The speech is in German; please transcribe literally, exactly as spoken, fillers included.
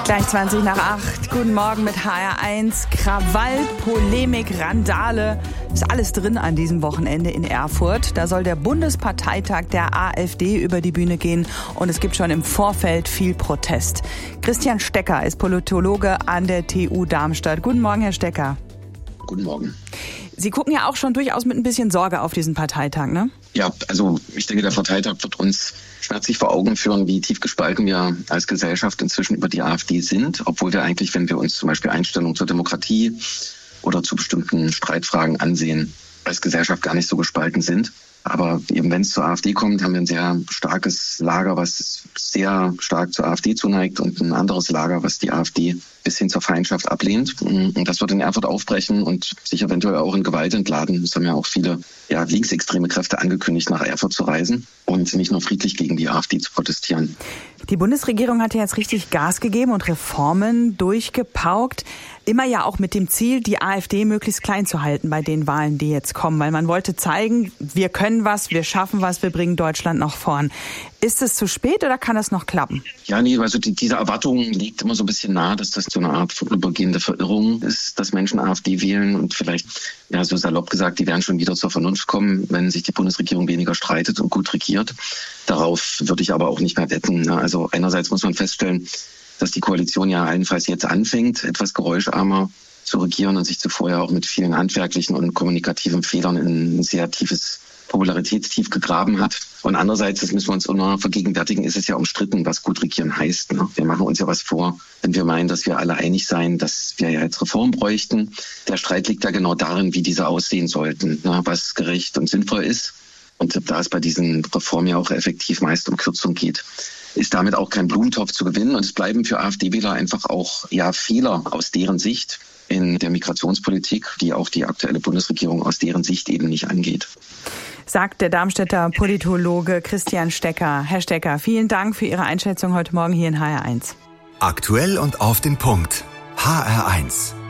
Gleich zwanzig nach acht. Guten Morgen mit H R eins. Krawall, Polemik, Randale. Ist alles drin an diesem Wochenende in Erfurt. Da soll der Bundesparteitag der AfD über die Bühne gehen. Und es gibt schon im Vorfeld viel Protest. Christian Stecker ist Politologe an der T U Darmstadt. Guten Morgen, Herr Stecker. Guten Morgen. Sie gucken ja auch schon durchaus mit ein bisschen Sorge auf diesen Parteitag, ne? Ja, also ich denke, der Parteitag wird uns schmerzlich vor Augen führen, wie tief gespalten wir als Gesellschaft inzwischen über die AfD sind, obwohl wir eigentlich, wenn wir uns zum Beispiel Einstellungen zur Demokratie oder zu bestimmten Streitfragen ansehen, als Gesellschaft gar nicht so gespalten sind. Aber eben wenn es zur AfD kommt, haben wir ein sehr starkes Lager, was sehr stark zur AfD zuneigt und ein anderes Lager, was die AfD bis hin zur Feindschaft ablehnt. Und das wird in Erfurt aufbrechen und sich eventuell auch in Gewalt entladen. Es haben ja auch viele ja, linksextreme Kräfte angekündigt, nach Erfurt zu reisen und nicht nur friedlich gegen die AfD zu protestieren. Die Bundesregierung hat ja jetzt richtig Gas gegeben und Reformen durchgepaukt. Immer ja auch mit dem Ziel, die AfD möglichst klein zu halten bei den Wahlen, die jetzt kommen. Weil man wollte zeigen, wir können was, wir schaffen was, wir bringen Deutschland nach vorn. Ist es zu spät oder kann das noch klappen? Ja, nee, also die, diese Erwartung liegt immer so ein bisschen nahe, dass das so eine Art vorübergehende Verirrung ist, dass Menschen AfD wählen und vielleicht, ja, so salopp gesagt, die werden schon wieder zur Vernunft kommen, wenn sich die Bundesregierung weniger streitet und gut regiert. Darauf würde ich aber auch nicht mehr wetten. Ne? Also einerseits muss man feststellen, dass die Koalition ja allenfalls jetzt anfängt, etwas geräuscharmer zu regieren und sich zuvor ja auch mit vielen handwerklichen und kommunikativen Fehlern in ein sehr tiefes Popularitätstief gegraben hat. Und andererseits, das müssen wir uns auch noch vergegenwärtigen, ist es ja umstritten, was gut regieren heißt. Ne? Wir machen uns ja was vor, wenn wir meinen, dass wir alle einig seien, dass wir ja jetzt Reform bräuchten. Der Streit liegt ja genau darin, wie diese aussehen sollten, ne? Was gerecht und sinnvoll ist. Und da es bei diesen Reformen ja auch effektiv meist um Kürzung geht, ist damit auch kein Blumentopf zu gewinnen. Und es bleiben für AfD-Wähler einfach auch ja Fehler aus deren Sicht in der Migrationspolitik, die auch die aktuelle Bundesregierung aus deren Sicht eben nicht angeht. Sagt der Darmstädter Politologe Christian Stecker. Herr Stecker, vielen Dank für Ihre Einschätzung heute Morgen hier in H R eins. Aktuell und auf den Punkt. H R eins.